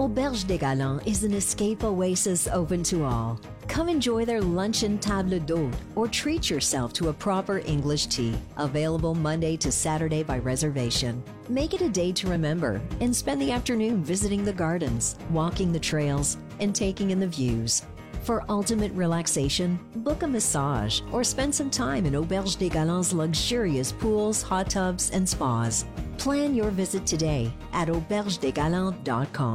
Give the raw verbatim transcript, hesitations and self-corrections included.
Auberge des Galants is an escape oasis open to all. Come enjoy their luncheon table d'hôte or treat yourself to a proper English tea, available Monday to Saturday by reservation. Make it a day to remember and spend the afternoon visiting the gardens, walking the trails, and taking in the views. For ultimate relaxation, book a massage or spend some time in Auberge des Galants' luxurious pools, hot tubs, and spas. Plan your visit today at auberge des galants dot com.